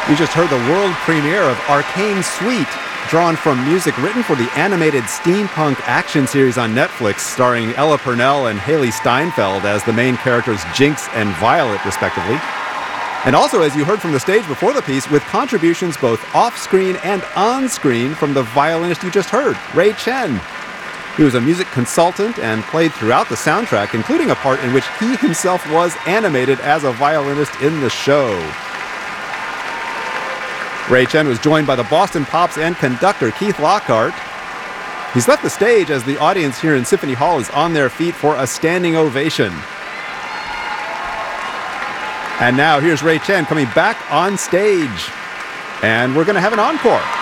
You just heard the world premiere of Arcane Suite, drawn from music written for the animated steampunk action series on Netflix, starring Ella Purnell and Haley Steinfeld as the main characters Jinx and Violet, respectively. And also, as you heard from the stage before the piece, with contributions both off-screen and on-screen from the violinist you just heard, Ray Chen. He was a music consultant and played throughout the soundtrack, including a part in which he himself was animated as a violinist in the show. Ray Chen was joined by the Boston Pops and conductor Keith Lockhart. He's left the stage as the audience here in Symphony Hall is on their feet for a standing ovation. And now here's Ray Chen coming back on stage. And we're going to have an encore.